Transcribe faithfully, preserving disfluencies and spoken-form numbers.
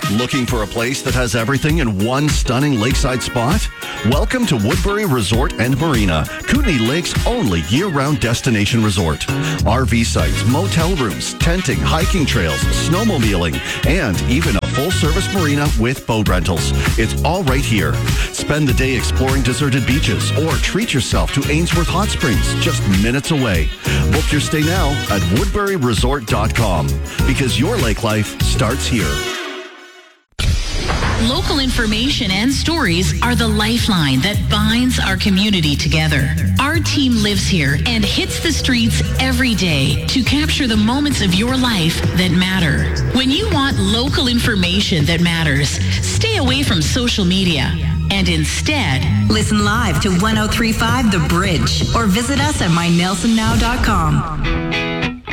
Looking for a place that has everything in one stunning lakeside spot? Welcome to Woodbury Resort and Marina, Kootenay Lake's only year-round destination resort. R V sites, motel rooms, tenting, hiking trails, snowmobiling, and even a full-service marina with boat rentals. It's all right here. Spend the day exploring deserted beaches or treat yourself to Ainsworth Hot Springs, just minutes away. Book your stay now at woodbury resort dot com because your lake life starts here. Local information and stories are the lifeline that binds our community together. Our team lives here and hits the streets every day to capture the moments of your life that matter. When you want local information that matters, stay away from social media and instead listen live to one oh three point five The Bridge or visit us at my nelson now dot com.